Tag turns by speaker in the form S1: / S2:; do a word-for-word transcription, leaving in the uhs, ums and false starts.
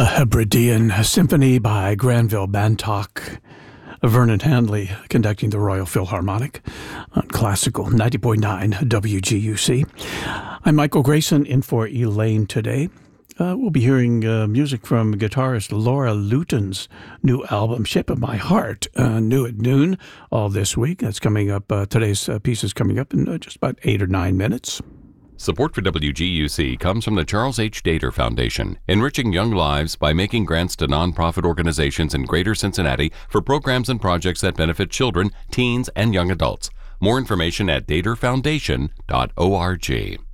S1: A Hebridean Symphony by Granville Bantock. Vernon Handley conducting the Royal Philharmonic on Classical ninety point nine W G U C. I'm Michael Grayson in for Elaine today. Uh, we'll be hearing uh, music from guitarist Laura Luton's new album, Shape of My Heart, uh, new at noon all this week. That's coming up. Uh, today's uh, piece is coming up in uh, just about eight or nine minutes.
S2: Support for W G U C comes from the Charles H. Dater Foundation, enriching young lives by making grants to nonprofit organizations in Greater Cincinnati for programs and projects that benefit children, teens, and young adults. More information at dater foundation dot org.